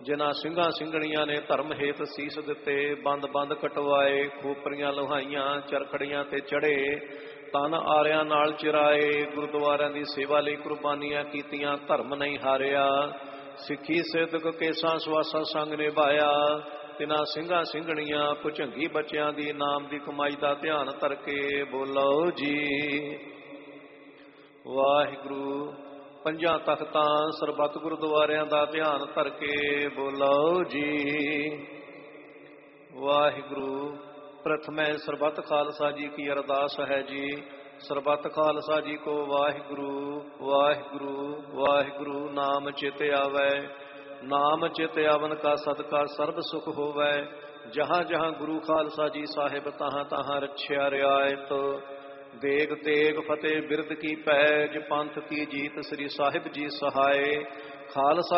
ਜਿਨ੍ਹਾਂ ਸਿੰਘਾਂ ਸਿੰਘਣੀਆਂ ਨੇ ਧਰਮ ਹੇਤ ਸੀਸ ਦਿੱਤੇ, ਬੰਦ ਬੰਦ ਕਟਵਾਏ, ਖੋਪਰੀਆਂ ਲੋਹਾਈਆਂ, ਚਰਖੜੀਆਂ ਤੇ ਚੜੇ, ਤਨ ਆਰਿਆਂ ਨਾਲ ਚਿਰਾਏ, ਗੁਰਦੁਆਰਿਆਂ ਦੀ ਸੇਵਾ ਲਈ ਕੁਰਬਾਨੀਆਂ ਕੀਤੀਆਂ, ਧਰਮ ਨਹੀਂ ਹਾਰਿਆ, ਸਿੱਖੀ ਸਿੱਧਕ ਕੇਸਾਂ ਸਵਾਸਾਂ ਸੰਗ ਨਿਭਾਇਆ, ਤਿਨਾਂ ਸਿੰਘਾਂ ਸਿੰਘਣੀਆਂ ਭੁਝੰਗੀ ਬੱਚਿਆਂ ਦੀ ਨਾਮ ਦੀ ਕਮਾਈ ਦਾ ਧਿਆਨ ਧਰ ਕੇ ਬੋਲੋ ਜੀ ਵਾਹਿਗੁਰੂ। ਪੰਜਾਂ ਤਖਤਾਂ ਸਰਬੱਤ ਗੁਰਦੁਆਰਿਆਂ ਦਾ ਧਿਆਨ ਧਰ ਕੇ ਬੋਲੋ ਜੀ ਵਾਹਿਗੁਰੂ। ਪ੍ਰਥਮੈ ਸਰਬੱਤ ਖਾਲਸਾ ਜੀ ਕੀ ਅਰਦਾਸ ਹੈ ਜੀ। ਸਰਬੱਤ ਖਾਲਸਾ ਜੀ ਕੋ ਵਾਹਿਗੁਰੂ ਵਾਹਿਗੁਰੂ ਵਾਹਿਗੁਰੂ। ਨਾਮ ਚਿਤ ਆਵੈ, ਨਾਮ ਚਿਤ ਆਵਨ ਕਾ ਸਦਕਾ ਸਰਬ ਸੁਖ ਹੋਵੈ। ਜਹਾਂ ਜਹਾਂ ਗੁਰੂ ਖਾਲਸਾ ਜੀ ਸਾਹਿਬ ਤਹਾਂ ਤਹਾਂ ਰੱਛਿਆ ਰਿਆਇਤ। ਦੇਗ ਤੇਗ ਫਤਿਹ ਬਿਰਦ ਕੀ ਪੈਜ, ਪੰਥ ਕੀ ਜੀਤ ਸ੍ਰੀ ਸਾਹਿਬ ਜੀ ਸਹਾਏ। ਖਾਲਸਾ